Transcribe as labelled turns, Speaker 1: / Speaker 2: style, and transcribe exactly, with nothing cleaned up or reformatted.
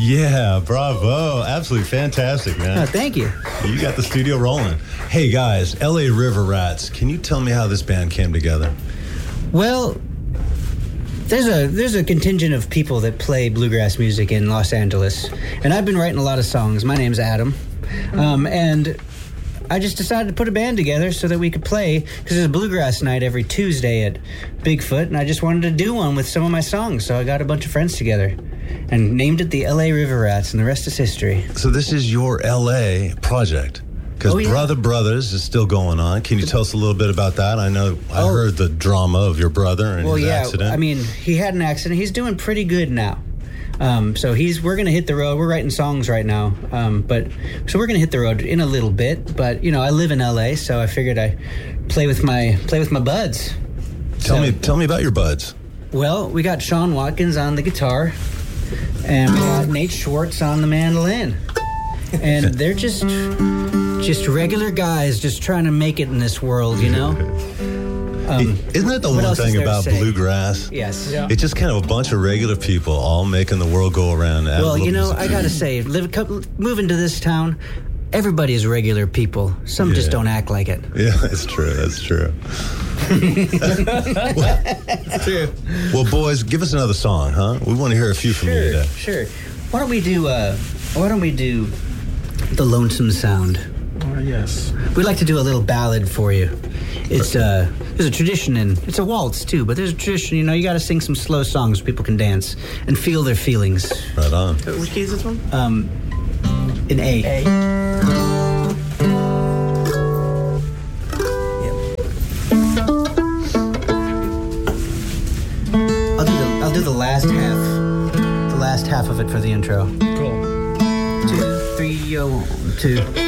Speaker 1: Yeah, bravo. Absolutely fantastic, man.
Speaker 2: Oh, thank you.
Speaker 1: You got the studio rolling. Hey, guys, L A River Rats, can you tell me how this band came together?
Speaker 2: Well, there's a there's a contingent of people that play bluegrass music in Los Angeles, and I've been writing a lot of songs. My name's Adam, um, and I just decided to put a band together so that we could play, because there's a bluegrass night every Tuesday at Bigfoot, and I just wanted to do one with some of my songs, so I got a bunch of friends together and named it the L A River Rats, and the rest is history.
Speaker 1: So this is your L A project, because
Speaker 2: Oh, yeah.
Speaker 1: Brother Brothers is still going on. Can you tell us a little bit about that? I know I
Speaker 2: Oh.
Speaker 1: heard the drama of your brother and
Speaker 2: Well,
Speaker 1: his
Speaker 2: yeah,
Speaker 1: accident.
Speaker 2: I mean, he had an accident. He's doing pretty good now. Um, so he's we're gonna hit the road. We're writing songs right now, um, but so we're gonna hit the road in a little bit. But you know, I live in L A, so I figured I play with my play with my buds.
Speaker 1: tell
Speaker 2: So-
Speaker 1: me, tell me about your buds.
Speaker 2: Well, we got Sean Watkins on the guitar, and we got Nate Schwartz on the mandolin, and they're just just regular guys, just trying to make it in this world, you know. Um,
Speaker 1: Isn't that the
Speaker 2: what
Speaker 1: one
Speaker 2: else is
Speaker 1: thing
Speaker 2: there to
Speaker 1: about
Speaker 2: say?
Speaker 1: bluegrass?
Speaker 2: Yes.
Speaker 1: It's just kind of a bunch of regular people all making the world go around.
Speaker 2: Well, you know, I gotta say, live, couple, moving to this town, everybody is regular people. Some just
Speaker 1: Yeah.
Speaker 2: don't act like it.
Speaker 1: Yeah, that's true. That's true.
Speaker 2: It's true.
Speaker 1: Well, boys, give us another song, huh? We want to hear a few from you
Speaker 2: Sure,
Speaker 1: today.
Speaker 2: sure. Why don't we do? Uh, why don't we do the Lonesome Sound?
Speaker 3: Oh, yes.
Speaker 2: We'd like to do a little ballad for you. It's uh, there's a tradition, and it's a waltz too. But there's a tradition, you know. You got to sing some slow songs so people can dance and feel their feelings.
Speaker 1: Right on.
Speaker 3: Uh, Which key is this one?
Speaker 2: Um, in A. I'll do the I'll do the last half, the last half of it for the intro.
Speaker 3: Cool.
Speaker 2: Two, three, oh, one, two.